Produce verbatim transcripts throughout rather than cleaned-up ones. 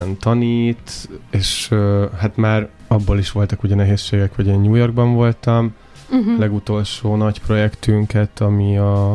tanít, és uh, hát már abból is voltak ugye nehézségek, hogy én New Yorkban voltam, uh-huh. legutolsó nagy projektünket, ami a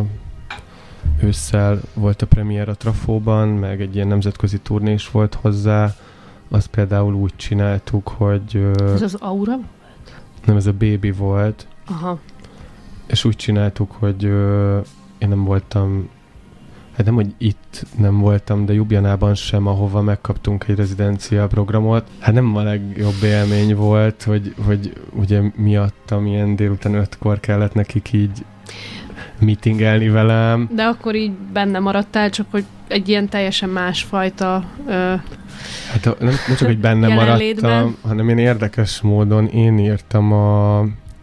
ősszel volt a premier a Trafóban, meg egy ilyen nemzetközi turné is volt hozzá, azt például úgy csináltuk, hogy... Uh, ez az Aura? Nem, ez a Baby volt. Aha. És úgy csináltuk, hogy uh, én nem voltam, hát nem, hogy itt nem voltam, de Ljubljanában sem, ahova megkaptunk egy rezidencia programot. Hát nem a legjobb élmény volt, hogy, hogy ugye miattam ilyen délután ötkor kellett nekik így meetingelni velem. De akkor így benne maradtál, csak hogy egy ilyen teljesen másfajta ö, hát nem, nem csak, hogy benne maradtam, hanem én érdekes módon én írtam a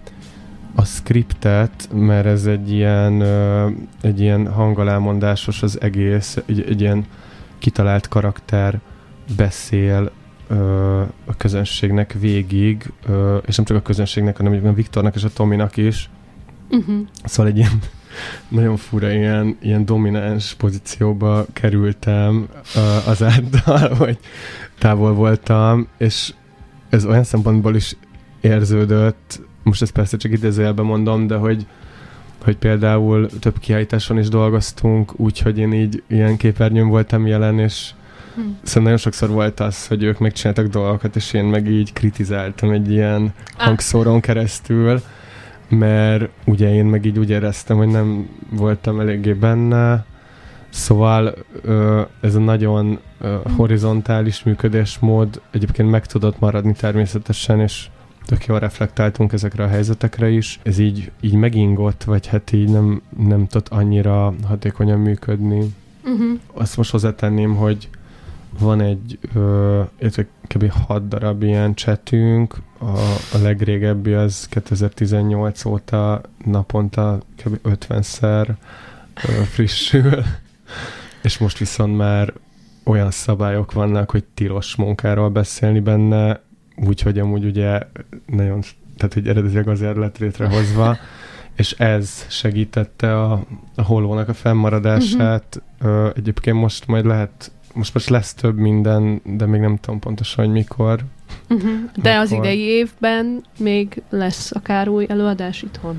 a scriptet, mert ez egy ilyen, ö, egy ilyen hangalámondásos az egész, egy, egy ilyen kitalált karakter beszél ö, a közönségnek végig, ö, és nem csak a közönségnek, hanem a Viktornak és a Tominak is. Uh-huh. Szóval egy ilyen nagyon fura ilyen, ilyen domináns pozícióba kerültem ö, azáltal, hogy távol voltam, és ez olyan szempontból is érződött, most ezt persze csak idézőjelben mondom, de hogy, hogy például több kiállításon is dolgoztunk, úgyhogy én így ilyen képernyőn voltam jelen, és hm. szóval nagyon sokszor volt az, hogy ők megcsináltak dolgokat, és én meg így kritizáltam egy ilyen ah. hangszórón keresztül, mert ugye én meg így úgy éreztem, hogy nem voltam eléggé benne, szóval ez a nagyon horizontális működésmód egyébként meg tudott maradni természetesen, és tök jól reflektáltunk ezekre a helyzetekre is. Ez így, így megingott, vagy hát így nem, nem tudott annyira hatékonyan működni. Uh-huh. Azt most hozzátenném, hogy van egy illetve kb. hat darab ilyen chatünk, a, a legrégebbi az kétezer-tizennyolc óta naponta kb. ötvenszer ö, frissül, és most viszont már olyan szabályok vannak, hogy tilos munkáról beszélni benne, úgyhogy amúgy ugye nagyon, tehát hogy eredetileg azért lett létrehozva, és ez segítette a, a Hollónak a fennmaradását. Uh-huh. Egyébként most majd lehet, most most lesz több minden, de még nem tudom pontosan, hogy mikor. Uh-huh. De mikor. Az idei évben még lesz akár új előadás itthon?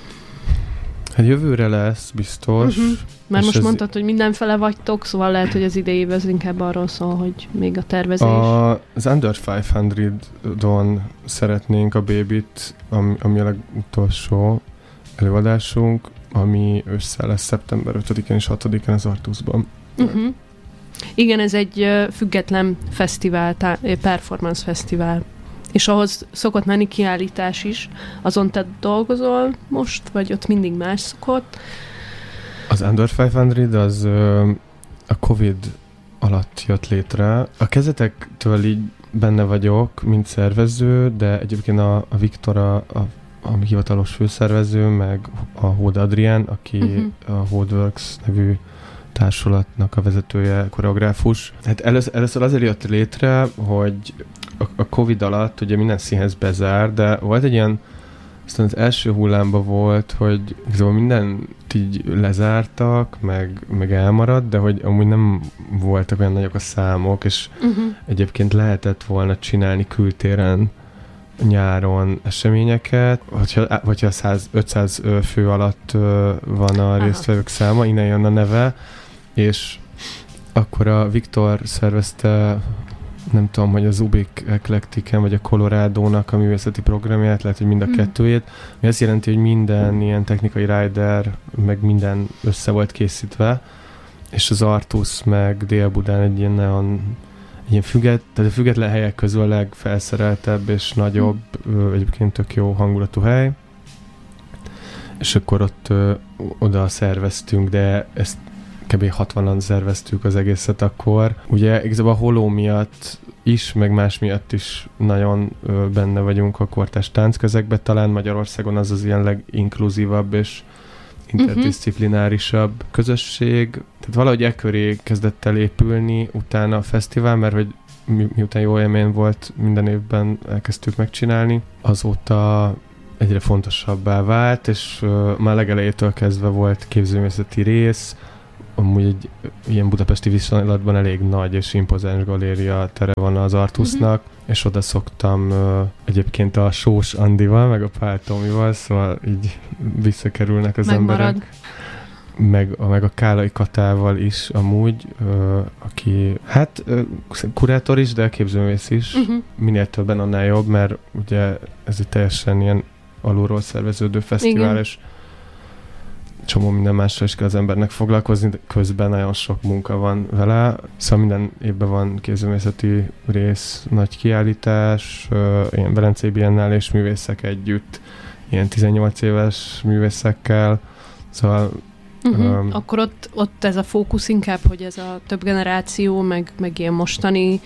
Hát jövőre lesz, biztos. Uh-huh. Már most ez... mondtad, hogy mindenfele vagytok, szóval lehet, hogy az idejében az inkább arról szól, hogy még a tervezés. A, az Under ötszázon szeretnénk a Babyt, ami, ami a legutolsó előadásunk, ami ősszel lesz szeptember ötödikén és hatodikán az Artuszban. Uh-huh. Igen, ez egy uh, független fesztivál, tá- performance fesztivál. És ahhoz szokott menni kiállítás is. Azon te dolgozol most, vagy ott mindig más szokott? Az Under ötszáz az ö, a Covid alatt jött létre. A kezdetektől így benne vagyok, mint szervező, de egyébként a, a Viktor a, a, a hivatalos főszervező, meg a Hód Adrián, aki uh-huh. a Hódworks nevű társulatnak a vezetője, koreográfus. Hát először, először azért jött létre, hogy a, a Covid alatt ugye minden színház bezár, de volt egy ilyen, aztán az első hullámban volt, hogy szóval mindent így lezártak, meg, meg elmaradt, de hogy amúgy nem voltak olyan nagyok a számok, és uh-huh. egyébként lehetett volna csinálni kültéren nyáron eseményeket, hogyha, hogyha száz, ötszáz fő alatt van a résztvevők száma, innen jön a neve, és akkor a Viktor szervezte, nem tudom, hogy az Ubik Eclecticen, vagy a Colorado-nak a művészeti programját, lehet, hogy mind a mm. kettőjét, ami azt jelenti, hogy minden ilyen technikai rider, meg minden össze volt készítve, és az Artusz meg Dél-Budán egy ilyen neon, egy ilyen függet, tehát a független helyek közül a legfelszereltebb és nagyobb, mm. egyébként tök jó hangulatú hely, és akkor ott ö, oda szerveztünk, de ezt kb. hatvanan szerveztük az egészet akkor. Ugye igazából a Holló miatt is, meg más miatt is nagyon ö, benne vagyunk a kortárs táncközegben, talán Magyarországon az az ilyen leginkluzívabb és interdisziplinárisabb uh-huh. közösség. Tehát valahogy e köré kezdett el épülni utána a fesztivál, mert hogy mi, miután jó élmény volt, minden évben elkezdtük megcsinálni. Azóta egyre fontosabbá vált, és uh, már legelejétől kezdve volt képzőművészeti rész, amúgy egy ilyen budapesti viszonylatban elég nagy és impozáns galéria tere van az Artusnak, uh-huh. és oda szoktam uh, egyébként a Sós Andival, meg a Pál Tomival, szóval így visszakerülnek az Megmarad. emberek. Meg, meg a Kálai Katával is amúgy, uh, aki hát uh, kurátor is, de képzőművész is. Uh-huh. Minél többen, annál jobb, mert ugye ez egy teljesen ilyen alulról szerveződő fesztivál, igen. és csomó minden mással is kell az embernek foglalkozni, de közben nagyon sok munka van vele. Szóval minden évben van képzőművészeti rész, nagy kiállítás, uh, ilyen Velencei Biennál és művészek együtt, ilyen tizennyolc éves művészekkel. Szóval Uh-huh. Um, Akkor ott, ott ez a fókusz inkább, hogy ez a több generáció, meg, meg ilyen mostani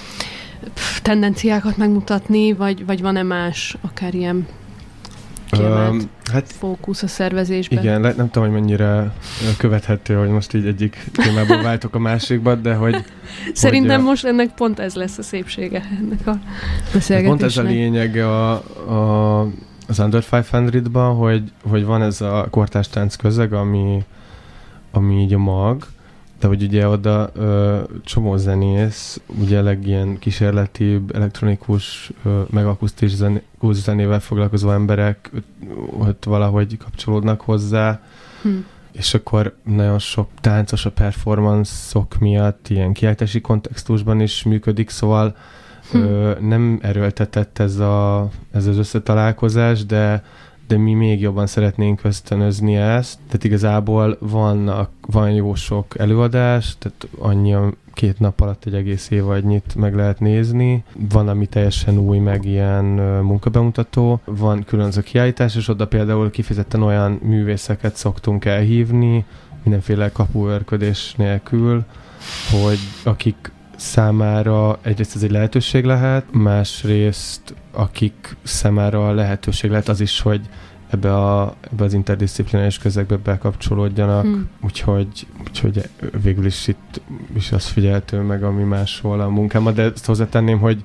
pff, tendenciákat megmutatni, vagy, vagy van-e más, akár ilyen kiemelt um, hát fókusz a szervezésben? Igen, le, nem tudom, hogy mennyire követhető, hogy most így egyik témából váltok a másikba, de hogy... Szerintem hogy, most ennek pont ez lesz a szépsége ennek a beszélgetésnek. Pont ez a lényege a, a az Under ötszázban, hogy, hogy van ez a kortárs tánc közeg, ami, ami így a mag, de hogy ugye oda ö, csomó zenész, ugye legilyen kísérletibb, elektronikus, ö, meg akusztikus zenével foglalkozó emberek ott valahogy kapcsolódnak hozzá, hm. és akkor nagyon sok táncos a performance-ok miatt ilyen kiállítási kontextusban is működik, szóval Hm. Ö, nem erőltetett ez, a, ez az összetalálkozás, de, de mi még jobban szeretnénk ösztönözni ezt. Tehát igazából vannak, van jó sok előadás, tehát annyi két nap alatt egy egész évadnyit meg lehet nézni. Van, ami teljesen új, meg ilyen munkabemutató. Van különböző kiállítás, és oda például kifejezetten olyan művészeket szoktunk elhívni, mindenféle kapuőrködés nélkül, hogy akik számára egyrészt ez egy lehetőség lehet, másrészt akik számára lehetőség lehet az is, hogy ebbe, a, ebbe az interdisziplináris közegbe bekapcsolódjanak, hmm. úgyhogy, úgyhogy végül is itt is az figyelhető meg, ami máshol a munkámban, de ezt hozzátenném, hogy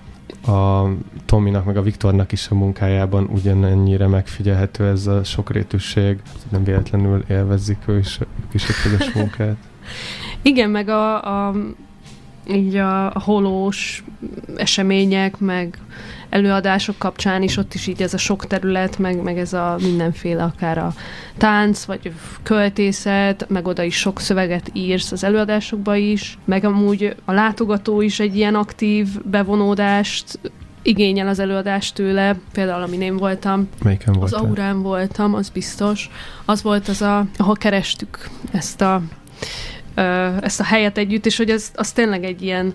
a Tominak meg a Viktornak is a munkájában ugyanennyire megfigyelhető ez a sokrétűség, nem véletlenül élvezik ő is, ők is a közös munkát. Igen, meg a, a így a, a holós események, meg előadások kapcsán is ott is így ez a sok terület, meg, meg ez a mindenféle, akár a tánc, vagy költészet, meg oda is sok szöveget írsz az előadásokba is, meg amúgy a látogató is egy ilyen aktív bevonódást igényel az előadást tőle, például amin én voltam. Melyiken voltál? Az Aurán voltam, az biztos. Az volt az, a, ahol kerestük ezt a ezt a helyet együtt, és hogy az, az tényleg egy ilyen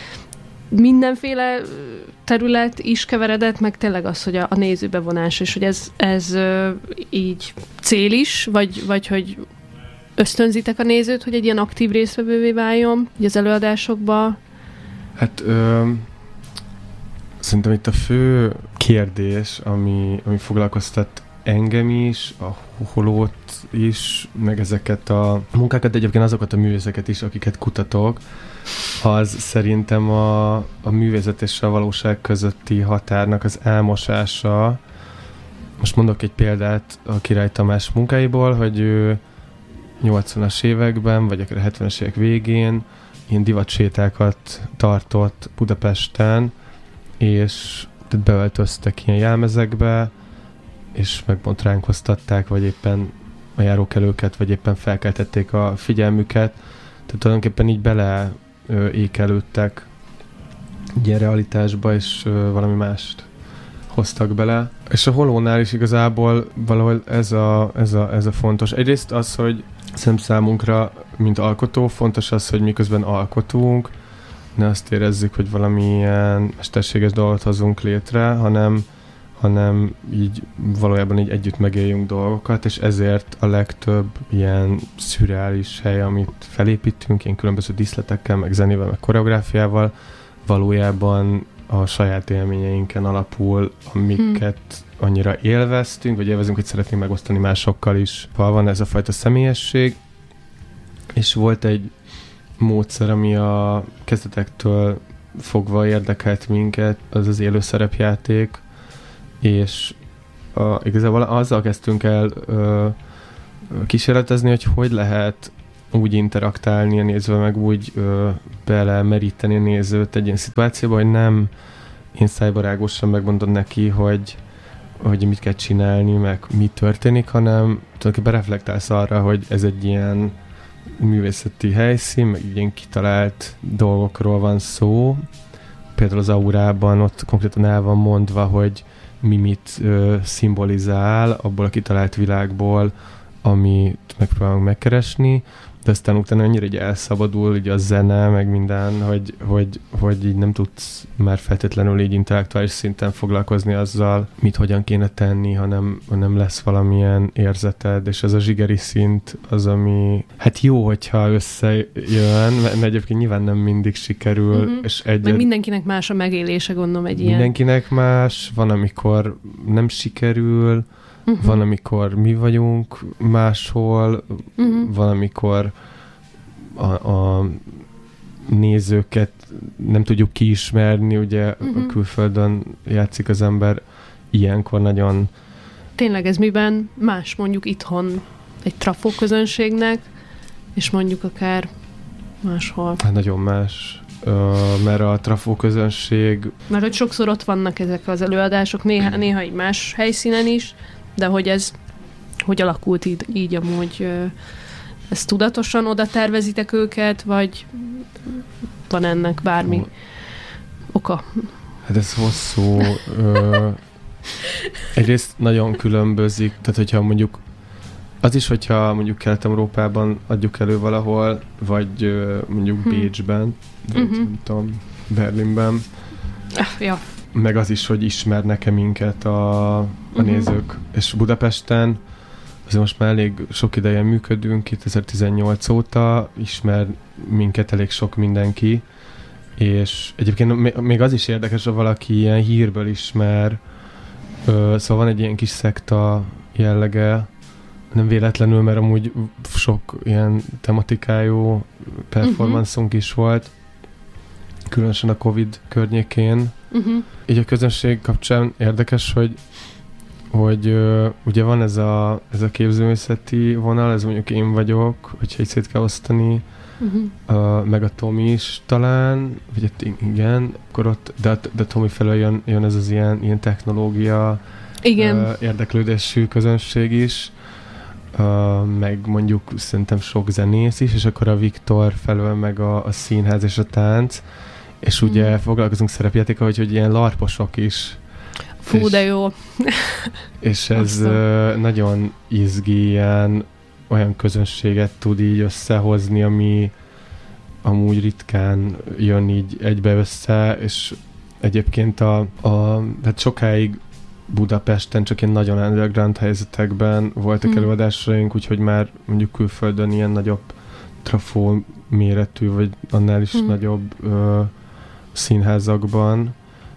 mindenféle terület is keveredett, meg tényleg az, hogy a, a nézőbevonás, és hogy ez, ez így cél is, vagy, vagy hogy ösztönzitek a nézőt, hogy egy ilyen aktív résztvevővé váljon az előadásokba? Hát ö, szerintem itt a fő kérdés, ami, ami foglalkoztat engem is, a holót is, meg ezeket a munkákat, de egyébként azokat a művészeket is, akiket kutatok, az szerintem a, a művészet és a valóság közötti határnak az elmosása. Most mondok egy példát a Király Tamás munkáiból, hogy ő nyolcvanas években, vagy akár a hetvenes évek végén ilyen divatsétákat tartott Budapesten, és beöltöztek ilyen jelmezekbe, és megbotránkoztatták, vagy éppen a járókelőket, vagy éppen felkeltették a figyelmüket. Tehát tulajdonképpen így bele ö, ékelődtek ilyen realitásba, és ö, valami mást hoztak bele. És a holónál is igazából valahol ez a, ez a, ez a fontos. Egyrészt az, hogy szerintem számunkra, mint alkotó, fontos az, hogy miközben alkotunk, ne azt érezzük, hogy valamilyen mesterséges dolgot hozunk létre, hanem hanem így valójában így együtt megéljünk dolgokat, és ezért a legtöbb ilyen szürreális hely, amit felépítünk, ilyen különböző díszletekkel, meg zenével, meg koreográfiával, valójában a saját élményeinken alapul, amiket hmm. annyira élveztünk, vagy élvezünk, hogy szeretnénk megosztani másokkal is. Van ez a fajta személyesség, és volt egy módszer, ami a kezdetektől fogva érdekelt minket, az az élő szerepjáték, és a, igazából azzal kezdtünk el ö, kísérletezni, hogy hogy lehet úgy interaktálni a nézővel, meg úgy ö, belemeríteni a nézőt egy ilyen szituációba, hogy nem én szájbarágosan megmondod neki, hogy, hogy mit kell csinálni, meg mi történik, hanem tulajdonképpen reflektálsz arra, hogy ez egy ilyen művészeti helyszín, meg ilyen kitalált dolgokról van szó. Például az Aurában ott konkrétan el van mondva, hogy mi mit ö, szimbolizál abból a kitalált világból, amit megpróbálunk megkeresni, de aztán utána annyira így elszabadul így a zene, meg minden, hogy, hogy, hogy így nem tudsz már feltétlenül így intellektuális szinten foglalkozni azzal, mit hogyan kéne tenni, hanem, hanem lesz valamilyen érzeted, és ez a zsigeri szint az, ami hát jó, hogyha összejön, mert egyébként nyilván nem mindig sikerül. Uh-huh. És egy, meg mindenkinek más a megélése, gondolom, egy ilyen. Mindenkinek más, van, amikor nem sikerül, Uh-huh. van, amikor mi vagyunk máshol, uh-huh. van, amikor a, a nézőket nem tudjuk kiismerni, ugye uh-huh. a külföldön játszik az ember, ilyenkor nagyon... Tényleg ez miben más mondjuk itthon egy trafó közönségnek, és mondjuk akár máshol? Hát nagyon más, uh, mert a trafó közönség... Mert hogy sokszor ott vannak ezek az előadások, néha, néha egy más helyszínen is, de hogy ez, hogy alakult így, így amúgy, ezt tudatosan oda tervezitek őket, vagy van ennek bármi oka? Hát ez hosszú. Ö, egyrészt nagyon különbözik, tehát hogyha mondjuk az is, hogyha mondjuk Kelet-Európában adjuk elő valahol, vagy ö, mondjuk hm. Bécsben, vagy uh-huh. nem tudom, Berlinben, ja. meg az is, hogy ismernek-e minket a, a uh-huh. nézők. És Budapesten azért most már elég sok ideje működünk, kétezer-tizennyolc óta ismer minket elég sok mindenki, és egyébként még az is érdekes, ha valaki ilyen hírből ismer, szóval van egy ilyen kis szekta jellege, nem véletlenül, mert amúgy sok ilyen tematikájú performance-unk uh-huh. is volt, különösen a Covid környékén. Uh-huh. Így a közönség kapcsán érdekes, hogy, hogy uh, ugye van ez a, ez a képzőművészeti vonal, ez mondjuk én vagyok, hogyha így szét kell osztani, uh-huh. uh, meg a Tomi is talán, vagy igen, akkor ott, de, de Tomi felől jön, jön ez az ilyen, ilyen technológia igen. Uh, érdeklődésű közönség is, uh, meg mondjuk szerintem sok zenész is, és akkor a Viktor felől meg a, a színház és a tánc, és ugye mm. foglalkozunk szerepjátékkal, hogy, hogy ilyen larposok is. Fú, és, de jó. És ez uh, nagyon izgi, ilyen olyan közönséget tud így összehozni, ami amúgy ritkán jön így egybe össze, és egyébként a, a hát sokáig Budapesten csak ilyen nagyon underground helyzetekben voltak mm. előadásaink, úgyhogy már mondjuk külföldön ilyen nagyobb trafó méretű, vagy annál is mm. nagyobb uh, színházakban,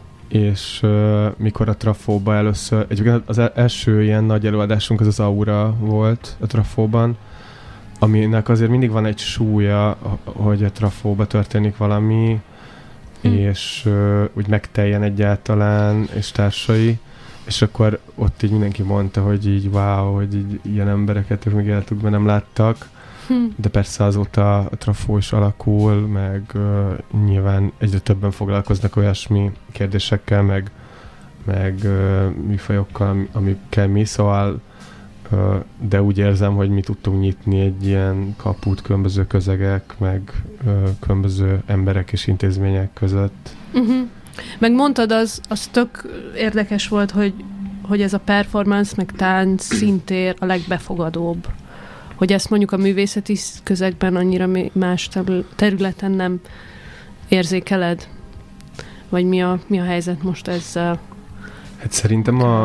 és uh, mikor a Trafóba először, egyébként az első ilyen nagy előadásunk az az Aura volt a Trafóban, aminek azért mindig van egy súlya, hogy a Trafóba történik valami, hm. és uh, úgy megteljen egyáltalán, és társai, és akkor ott így mindenki mondta, hogy így wow, hogy így ilyen embereket ők még életükben nem láttak, hm. de persze azóta a Trafó is alakul, meg uh, nyilván egyre többen foglalkoznak olyasmi kérdésekkel, meg, meg uh, műfajokkal, amikkel mi, szóval uh, de úgy érzem, hogy mi tudtunk nyitni egy ilyen kaput különböző közegek, meg uh, különböző emberek és intézmények között. Uh-huh. Meg mondtad, az, az tök érdekes volt, hogy, hogy ez a performance, meg tánc szintér a legbefogadóbb. Hogy ezt mondjuk a művészeti közegben annyira más területen nem érzékeled? Vagy mi a, mi a helyzet most ezzel? Hát szerintem a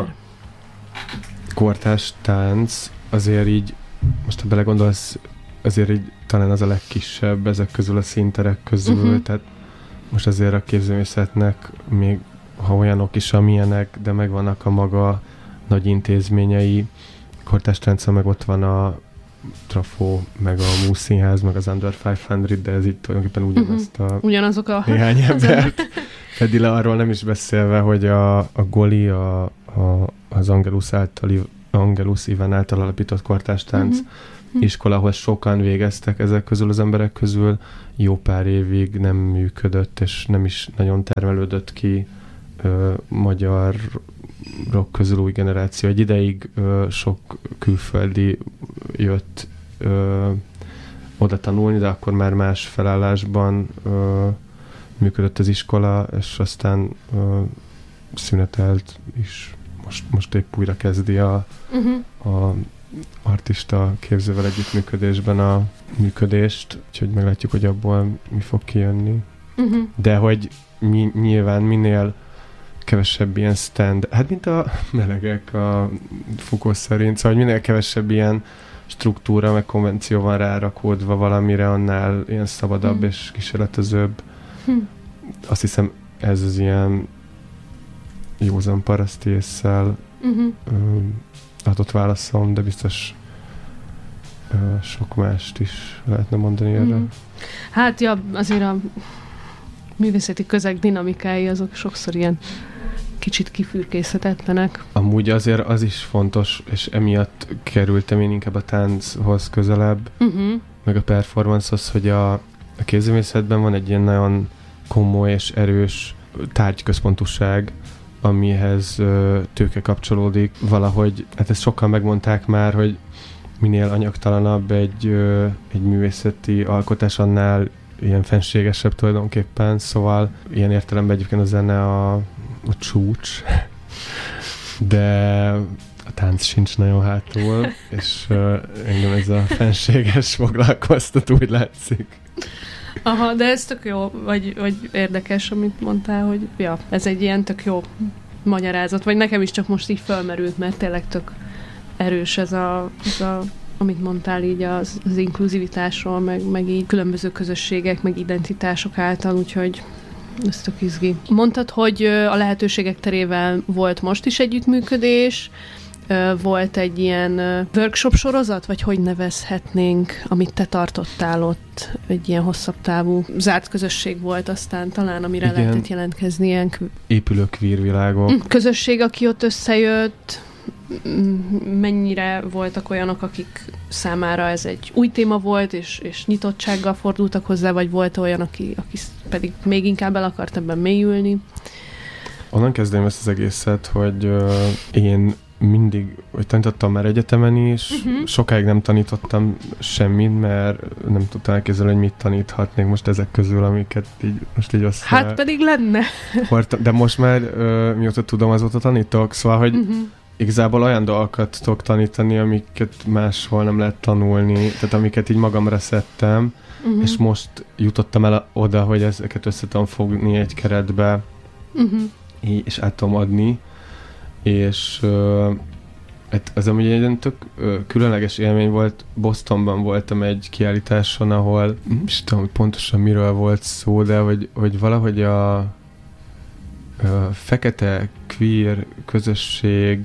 kortárs tánc azért így, most ha belegondolsz, azért így talán az a legkisebb ezek közül a színterek közül, uh-huh. tehát most azért a képzőművészetnek még ha olyanok is, amilyenek, de megvannak a maga nagy intézményei. Kortárs tánccal meg ott van a Trafó, meg a Múz Színház, meg az Under ötszáz, de ez itt tulajdonképpen ugyanazt a ugyanazok a néhány embert fedi le, arról nem is beszélve, hogy a, a Goli, a, a, az Angelus által, Angelus Iván által alapított kortárs tánc, uh-huh. hm. iskola, ahol sokan végeztek ezek közül az emberek közül, jó pár évig nem működött, és nem is nagyon termelődött ki ö, magyarok közül új generáció. Egy ideig ö, sok külföldi jött ö, oda tanulni, de akkor már más felállásban ö, működött az iskola, és aztán ö, szünetelt is. Most, most épp újra kezdi a, uh-huh. a artista képzővel együttműködésben a működést, úgyhogy meglátjuk, hogy abból mi fog kijönni. Uh-huh. De hogy mi, nyilván minél kevesebb ilyen stand, hát mint a melegek a Foucault szerint, szóval hogy minél kevesebb ilyen struktúra, meg konvenció van rárakódva valamire, annál ilyen szabadabb uh-huh. és kísérletezőbb. Uh-huh. Azt hiszem, ez az ilyen józan paraszti ésszel uh-huh. adott válaszom, de biztos uh, sok mást is lehetne mondani erre. Uh-huh. Hát ja, azért a művészeti közeg dinamikái azok sokszor ilyen kicsit kifürkészhetetlenek. Amúgy azért az is fontos, és emiatt kerültem én inkább a tánchoz közelebb, uh-huh. meg a performancehoz, hogy a, a képzőművészetben van egy ilyen nagyon komoly és erős tárgyközpontúság, amihez ö, tőke kapcsolódik. Valahogy, hát ezt sokan megmondták már, hogy minél anyagtalanabb egy, ö, egy művészeti alkotás, annál ilyen fenségesebb tulajdonképpen, szóval ilyen értelemben egyébként a zene a, a csúcs, de a tánc sincs nagyon hátul, és ö, engem ez a fenséges foglalkoztat, úgy látszik. Aha, de ez tök jó, vagy, vagy érdekes, amit mondtál, hogy ja, ez egy ilyen tök jó magyarázat, vagy nekem is csak most így fölmerült, mert tényleg tök erős ez a, ez a amit mondtál így az, az inkluzivitásról, meg, meg így különböző közösségek, meg identitások által, úgyhogy ez tök izgi. Mondtad, hogy a lehetőségek terével volt most is együttműködés, volt egy ilyen workshop sorozat, vagy hogy nevezhetnénk, amit te tartottál ott, egy ilyen hosszabb távú zárt közösség volt aztán talán, amire igen, lehetett jelentkezni. Ilyen épülő queer világok. Közösség, aki ott összejött, mennyire voltak olyanok, akik számára ez egy új téma volt, és, és nyitottsággal fordultak hozzá, vagy volt olyan, aki, aki pedig még inkább el akart ebben mélyülni? Onnan kezdem ezt az egészet, hogy uh, én mindig, hogy tanítottam már egyetemen is, uh-huh. sokáig nem tanítottam semmit, mert nem tudtam elképzelni, hogy mit taníthatnék most ezek közül, amiket így most így össze... Hát pedig lenne. De most már, uh, mióta tudom, azóta tanítok, szóval, hogy uh-huh. igazából olyan dolgokat tudok tanítani, amiket máshol nem lehet tanulni, tehát amiket így magamra szedtem, uh-huh. és most jutottam el oda, hogy ezeket össze tudom fogni egy keretbe, uh-huh. és át tudom adni, és uh, ez amúgy egy tök uh, különleges élmény volt. Bostonban voltam egy kiállításon, ahol nem is tudom, hogy pontosan miről volt szó, de hogy, hogy valahogy a uh, fekete queer közösség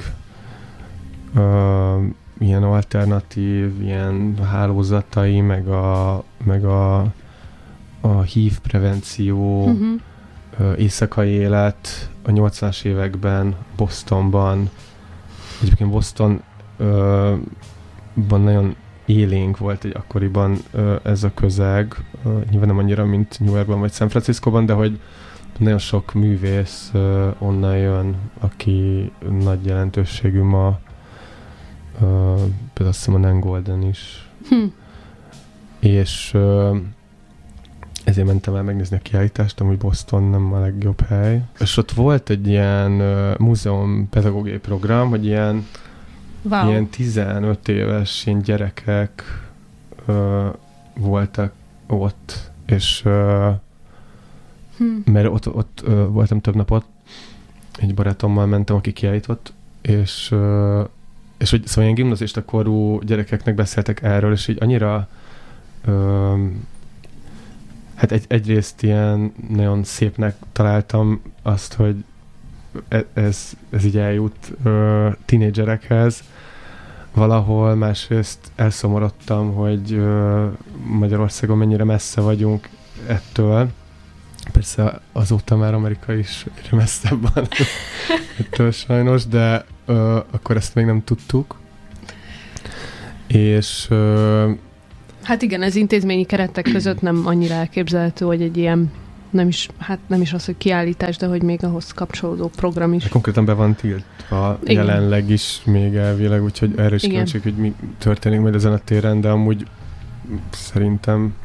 uh, ilyen alternatív, ilyen hálózatai, meg a, meg a, a há i vé prevenció, uh-huh. uh, éjszakai élet a nyolcvanas években Bostonban. Egyébként Bostonban uh, nagyon élénk volt egy akkoriban uh, ez a közeg. Uh, nyilván nem annyira, mint New Yorkban vagy San Franciscoban, de hogy nagyon sok művész uh, onnan jön, aki nagy jelentőségű ma. Uh, például azt hiszem a Nan Golden is. Hm. És uh, ezért mentem el megnézni a kiállítást, amúgy Boston nem a legjobb hely. És ott volt egy ilyen uh, múzeum pedagógiai program, hogy ilyen, wow. ilyen tizenöt éves ilyen gyerekek uh, voltak ott, és uh, hm. mert ott, ott uh, voltam több napot, egy barátommal mentem, aki kiállított, és, uh, és hogy szóval ilyen gimnazista korú gyerekeknek beszéltek erről, és így annyira uh, hát egy, egyrészt ilyen nagyon szépnek találtam azt, hogy ez, ez így eljut uh, tínédzserekhez valahol, másrészt elszomorodtam, hogy uh, Magyarországon mennyire messze vagyunk ettől. Persze azóta már Amerika is egyre messzebb van ettől sajnos, de uh, akkor ezt még nem tudtuk. És... Ö, hát igen, ez intézményi keretek között nem annyira elképzelhető, hogy egy ilyen, nem is, hát nem is az, hogy kiállítás, de hogy még ahhoz kapcsolódó program is. De konkrétan be van tiltva igen. jelenleg is még elvileg, úgyhogy erre is kíváncsi, hogy mi történik majd ezen a téren, de amúgy szerintem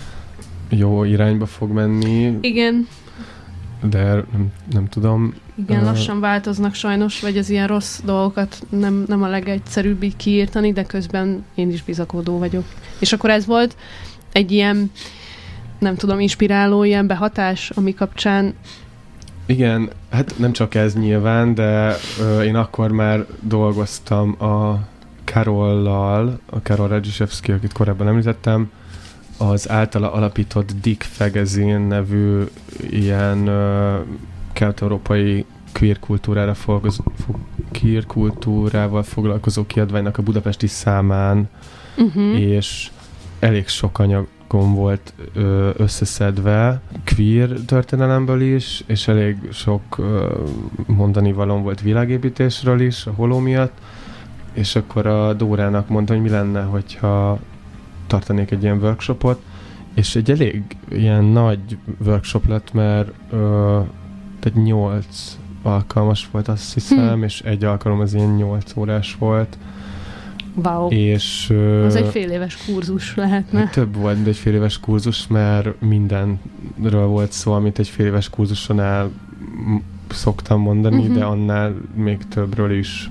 jó irányba fog menni. Igen. De nem, nem tudom. Igen, lassan változnak sajnos, vagy az ilyen rossz dolgokat nem, nem a legegyszerűbb így kiírtani, de közben én is bizakodó vagyok. És akkor ez volt egy ilyen, nem tudom, inspiráló ilyen behatás, ami kapcsán... Igen, hát nem csak ez nyilván, de ö, én akkor már dolgoztam a Karollal, a Karol Radzsisevszki, akit korábban említettem, az általa alapított Dick Fegezin nevű ilyen uh, kelet-európai queer kultúrára foglalkozó, fog, queer kultúrával foglalkozó kiadványnak a budapesti számán, uh-huh. és elég sok anyagon volt ö, összeszedve queer történelemből is, és elég sok ö, mondani valóm volt világépítésről is, a holó miatt, és akkor a Dórának mondta, hogy mi lenne, hogyha tartanék egy ilyen workshopot, és egy elég ilyen nagy workshop lett, mert ö, tehát nyolc alkalmas volt, azt hiszem, hm. és egy alkalom az ilyen nyolc órás volt. Wow. És, ö, az egy fél éves kurzus lehetne. Több volt, mint egy fél éves kurzus, mert mindenről volt szó, amit egy fél éves kurzuson el szoktam mondani, uh-huh. de annál még többről is.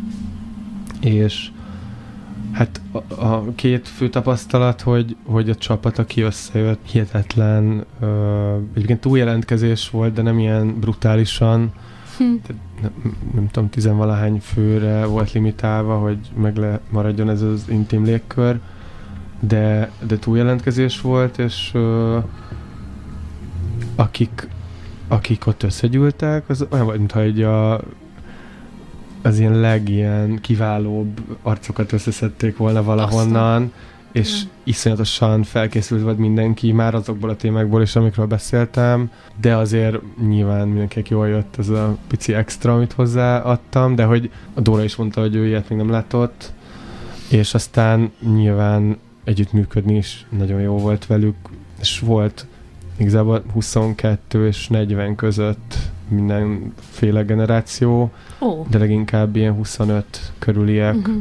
És hát a, a két fő tapasztalat, hogy, hogy a csapat, aki összejött, hihetetlen, ö, egyébként túljelentkezés volt, de nem ilyen brutálisan, hm. nem, nem tudom, tizenvalahány főre volt limitálva, hogy meg le maradjon ez az intim légkör, de, de túljelentkezés volt, és ö, akik, akik ott összegyűltek, az olyan volt, mintha egy a az ilyen legilyen kiválóbb arcokat összeszedték volna valahonnan, aztán. És ja. iszonyatosan felkészült volt mindenki már azokból a témákból is, amikről beszéltem, de azért nyilván mindenkinek jól jött ez a pici extra, amit hozzáadtam, de hogy a Dóra is mondta, hogy ő ilyet még nem látott, és aztán nyilván együttműködni is nagyon jó volt velük, és volt igazából huszonkettő és negyven között mindenféle generáció, oh. de leginkább ilyen huszonöt körüliek. Uh-huh.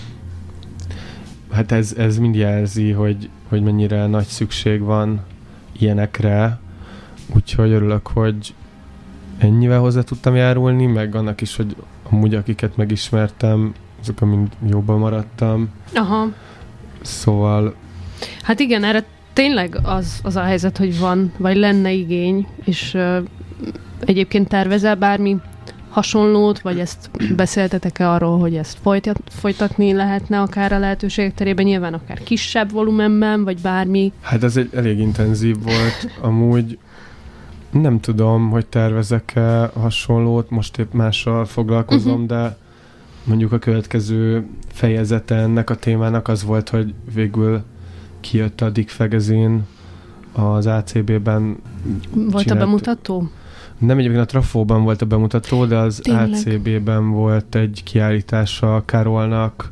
Hát ez, ez mind jelzi, hogy, hogy mennyire nagy szükség van ilyenekre, úgyhogy örülök, hogy ennyivel hozzá tudtam járulni, meg annak is, hogy amúgy akiket megismertem, azok, mind jobban maradtam. Aha. Szóval... Hát igen, erre tényleg az, az a helyzet, hogy van, vagy lenne igény, és uh, egyébként tervezel bármi hasonlót, vagy ezt beszéltetek-e arról, hogy ezt folytat, folytatni lehetne akár a lehetőségek terében, nyilván akár kisebb volumenben, vagy bármi? Hát ez egy elég intenzív volt. Amúgy nem tudom, hogy tervezek-e hasonlót, most épp mással foglalkozom, uh-huh. de mondjuk a következő fejezete ennek a témának az volt, hogy végül kijött a Dick Fegezin az á cé bé-ben. Volt csinált... a bemutató? Nem, egyébként a Trafóban volt a bemutató, de az Tényleg? á cé bé-ben volt egy kiállítása Karolnak,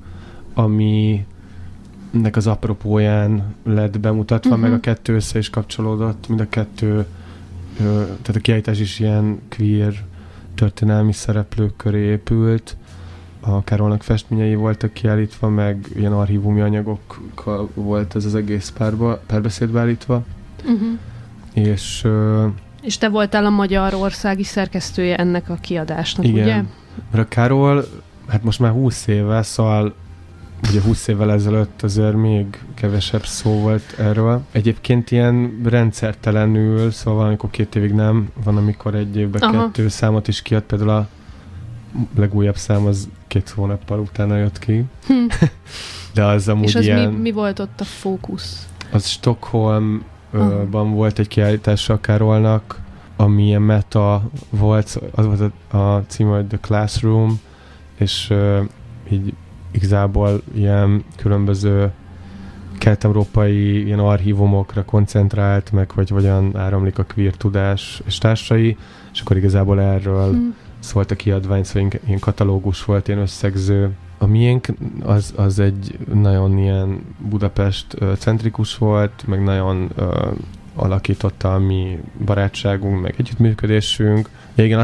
ami nek az apropóján lett bemutatva, uh-huh. meg a kettő össze is kapcsolódott, mind a kettő, tehát a kiállítás is ilyen queer történelmi szereplők köré épült. A Karolnak festményei voltak kiállítva, meg ilyen archívumi anyagokkal volt ez az egész párba, párbeszédbe állítva. Uh-huh. És... És te voltál a magyarországi szerkesztője ennek a kiadásnak, igen. ugye? Mert a Karol, hát most már húsz éve, szóval ugye húsz évvel ezelőtt azért még kevesebb szó volt erről. Egyébként ilyen rendszertelenül, szóval valamikor két évig nem, van amikor egy évben Aha. kettő számot is kiad, például a legújabb szám az két hónappal utána jött ki. Hm. De az amúgy És az ilyen... mi, mi volt ott a fókusz? Az Stockholm ban volt egy kiállítása a Karolnak, ami ilyen meta volt, az volt a, a cím, hogy The Classroom, és uh, így igazából ilyen különböző kelet-európai ilyen archívumokra koncentrált, meg hogy hogyan áramlik a queer tudás és társai, és akkor igazából erről hmm. szólt a kiadvány, szóval ilyen katalógus volt, ilyen összegző a miénk az, az egy nagyon ilyen Budapest centrikus volt, meg nagyon uh, alakította a mi barátságunk, meg együttműködésünk. Ja, igen,